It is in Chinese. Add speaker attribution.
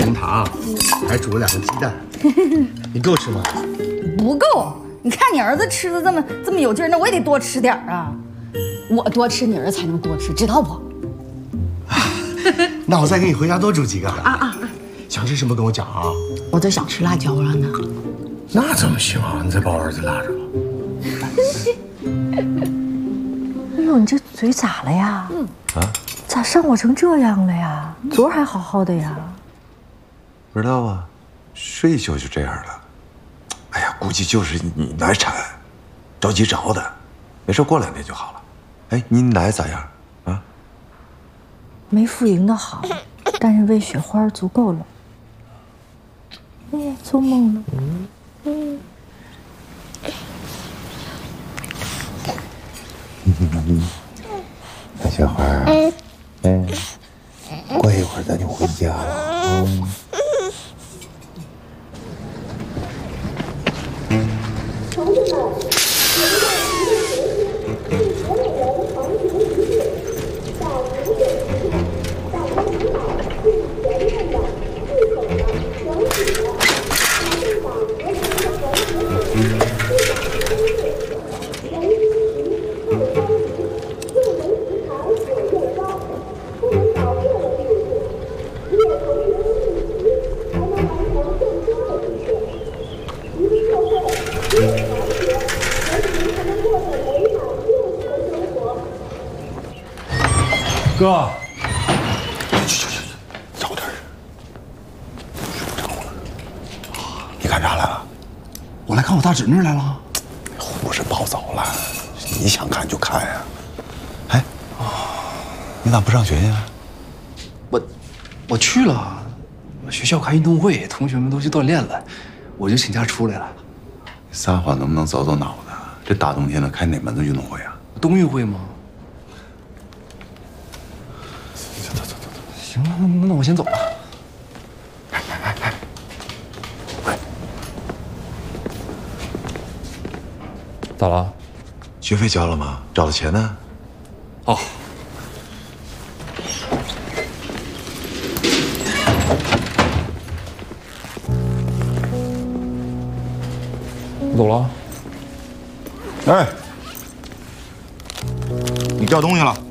Speaker 1: 红糖，还煮了2个鸡蛋，你够吃吗？
Speaker 2: 不够，你看你儿子吃的这么有劲儿，那我也得多吃点啊。我多吃，你儿子才能多吃，知道不？
Speaker 1: 那我再给你回家多煮几个想吃什么跟我讲啊。
Speaker 2: 我就想吃辣椒了呢。
Speaker 1: 那怎么行啊？你再把我儿子拉着吧。
Speaker 3: 哎呦，你这嘴咋了呀？咋上火成这样了呀？昨儿还好好的呀。
Speaker 4: 不知道啊，睡一宿就这样了。哎呀，估计就是你难产，着急着的。没事，过2天就好了。哎，你奶咋样啊？
Speaker 3: 没妇营的好，但是喂雪花足够了。哎，做梦了。
Speaker 4: 小花，过一会儿咱就回家了。
Speaker 1: 哥，
Speaker 4: 去，早点。睡不着了。你干啥来了？
Speaker 1: 我来看我大侄女来了。
Speaker 4: 护士抱走了，你想看就看呀。哎，你咋不上学呀？
Speaker 5: 我去了，学校开运动会，同学们都去锻炼了，我就请假出来了。
Speaker 4: 撒谎能不能走脑子？这大冬天的开哪门子运动会啊？
Speaker 5: 冬运会吗？走。行了，那我先走了。
Speaker 4: 喂，
Speaker 6: 咋了？
Speaker 4: 学费交了吗？找的钱呢？
Speaker 6: 哦。我走了。
Speaker 1: 哎，你掉东西了。